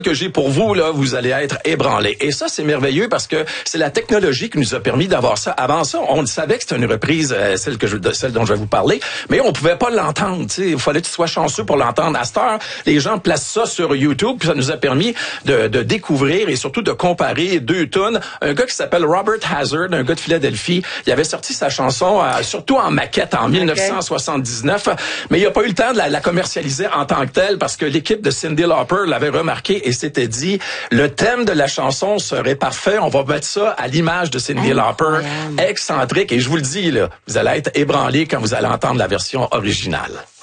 que j'ai pour vous, là, vous allez être ébranlés. Et ça, c'est merveilleux parce que c'est la technologie qui nous a permis d'avoir ça. Avant ça, on savait que c'était une reprise, celle dont je vais vous parler, mais on pouvait pas l'entendre. Il fallait que tu sois chanceux pour l'entendre. À cette heure, les gens placent ça sur YouTube, puis ça nous a permis de découvrir et surtout de comparer deux tunes. Un gars qui s'appelle Robert Hazard, un gars de Philadelphie, il avait sorti sa chanson surtout en maquette en 1979, mais il a pas eu le temps de la commercialiser en tant que telle parce que l'équipe de Cyndi Lauper l'avait remarqué et s'était dit, le thème de la chanson serait parfait, on va mettre ça à l'image de Cyndi Lauper, excentrique, et je vous le dis, là, vous allez être ébranlés quand vous allez entendre la version originale.